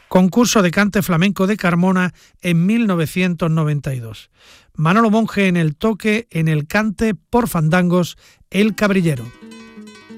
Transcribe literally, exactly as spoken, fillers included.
Concurso de cante flamenco de Carmona en mil novecientos noventa y dos. Manolo Monge en el toque, en el cante por fandangos El Cabrillero.